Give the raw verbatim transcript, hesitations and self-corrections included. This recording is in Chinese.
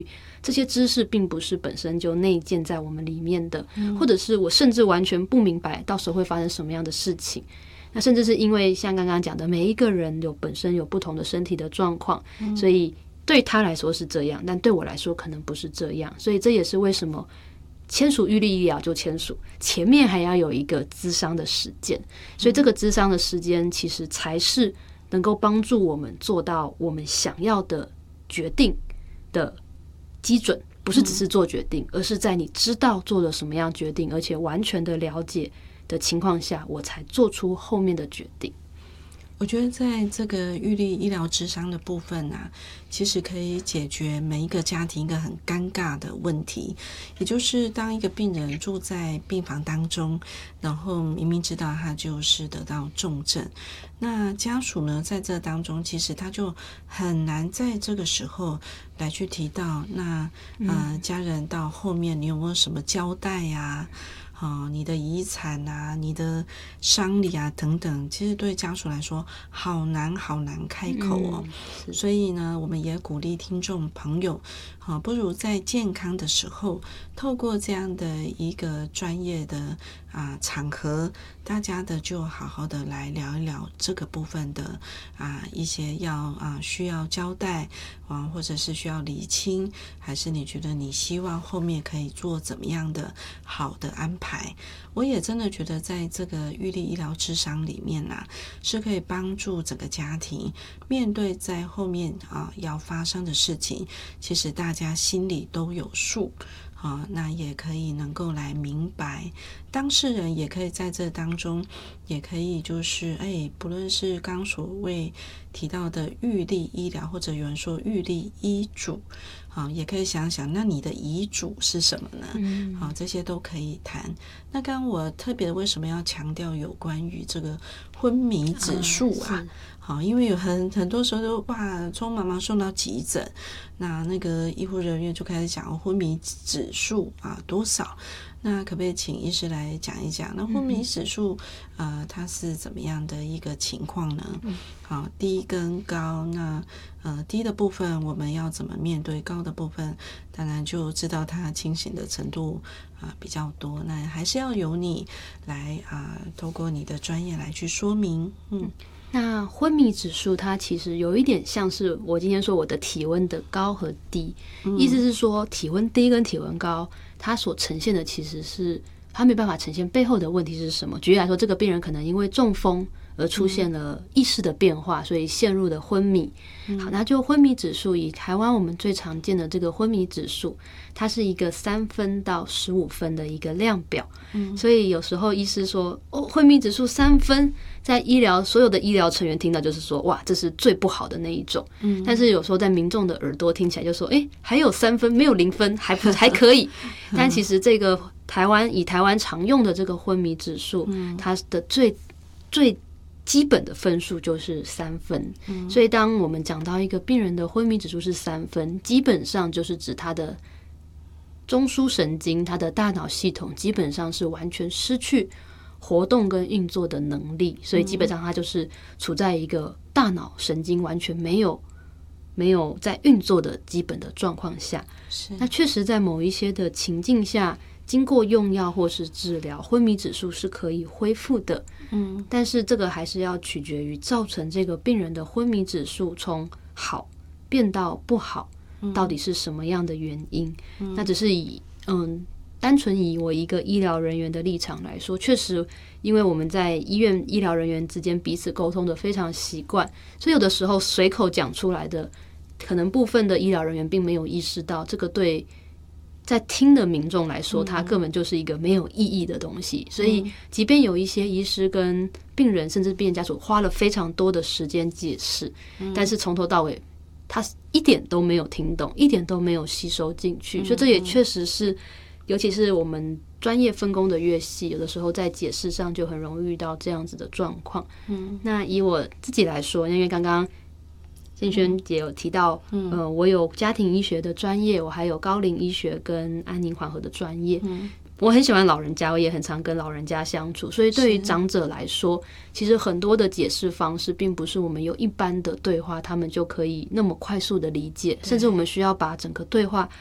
这些知识并不是本身就内建在我们里面的，嗯、或者是我甚至完全不明白到时候会发生什么样的事情。那甚至是因为像刚刚讲的，每一个人有本身有不同的身体的状况，嗯、所以对他来说是这样，但对我来说可能不是这样。所以这也是为什么签署预立医疗就签署，前面还要有一个咨商的时间。所以这个咨商的时间其实才是能够帮助我们做到我们想要的决定的基准，不是只是做决定，而是在你知道做了什么样决定，而且完全的了解的情况下，我才做出后面的决定。 我觉得在这个预立医疗咨商的部分啊，其实可以解决每一个家庭一个很尴尬的问题，也就是当一个病人住在病房当中，然后明明知道他就是得到重症，那家属呢在这当中其实他就很难在这个时候来去提到那呃家人到后面你有没有什么交代呀、啊哦、你的遗产啊，你的丧礼啊等等，其实对家属来说好难好难开口哦、嗯、所以呢我们也鼓励听众朋友、哦、不如在健康的时候透过这样的一个专业的啊场合，大家的就好好的来聊一聊这个部分的啊一些要啊需要交代啊，或者是需要厘清，还是你觉得你希望后面可以做怎么样的好的安排。我也真的觉得在这个预立医疗咨商里面啊，是可以帮助整个家庭面对在后面啊要发生的事情，其实大家心里都有数啊，那也可以能够来明白，当事人也可以在这当中，也可以就是哎，不论是刚所谓提到的预立医疗，或者有人说预立医嘱，啊，也可以想想，那你的遗嘱是什么呢？嗯，啊，这些都可以谈。那刚刚我特别为什么要强调有关于这个昏迷指数啊？啊好，因为有很很多时候都哇，匆忙忙送到急诊，那那个医护人员就开始讲昏迷指数啊多少？那可不可以请医师来讲一讲？那昏迷指数，嗯、呃，它是怎么样的一个情况呢？嗯、好，低跟高，那呃低的部分我们要怎么面对？高的部分当然就知道它清醒的程度啊、呃、比较多，那还是要由你来啊、呃，透过你的专业来去说明，嗯。 那昏迷指数它其实有一点像是我今天说我的体温的高和低、嗯、意思是说体温低跟体温高它所呈现的其实是它没办法呈现背后的问题是什么。举例来说，这个病人可能因为中风而出现了意识的变化、嗯、所以陷入了昏迷、嗯、好，那就昏迷指数以台湾我们最常见的这个昏迷指数，它是一个三分到十五分的一个量表、嗯、所以有时候医师说哦，昏迷指数三分，在医疗所有的医疗成员听到就是说哇，这是最不好的那一种、嗯、但是有时候在民众的耳朵听起来就说哎，还有三分，没有零分，还不还可以但其实这个台湾以台湾常用的这个昏迷指数、嗯、它的最最基本的分数就是三分、嗯、所以当我们讲到一个病人的昏迷指数是三分，基本上就是指他的中枢神经，他的大脑系统基本上是完全失去活动跟运作的能力，所以基本上他就是处在一个大脑神经完全没有没有在运作的基本的状况下。那确实在某一些的情境下，经过用药或是治疗，昏迷指数是可以恢复的，嗯，但是这个还是要取决于造成这个病人的昏迷指数从好变到不好、嗯、到底是什么样的原因、嗯、那只是以嗯单纯以我一个医疗人员的立场来说，确实因为我们在医院医疗人员之间彼此沟通的非常习惯，所以有的时候随口讲出来的，可能部分的医疗人员并没有意识到这个对在听的民众来说，它根本就是一个没有意义的东西、嗯、所以即便有一些医师跟病人甚至病人家属花了非常多的时间解释、嗯、但是从头到尾他一点都没有听懂，一点都没有吸收进去、嗯、所以这也确实是尤其是我们专业分工的越细，有的时候在解释上就很容易遇到这样子的状况、嗯、那以我自己来说，因为刚刚建轩姐有提到、嗯呃、我有家庭医学的专业，我还有高龄医学跟安宁缓和的专业、嗯、 我很喜欢老人家，我也很常跟老人家相处，所以对于长者来说，其实很多的解释方式并不是我们有一般的对话他们就可以那么快速的理解，甚至我们需要把整个对话